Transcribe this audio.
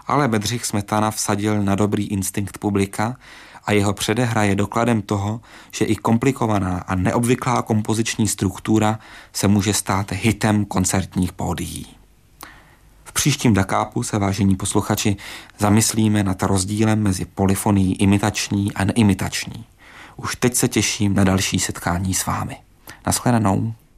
ale Bedřich Smetana vsadil na dobrý instinkt publika a jeho předehra je dokladem toho, že i komplikovaná a neobvyklá kompoziční struktura se může stát hitem koncertních pódií. V příštím Dakápu se, vážení posluchači, zamyslíme nad rozdílem mezi polyfonií imitační a neimitační. Už teď se těším na další setkání s vámi. Naschledanou.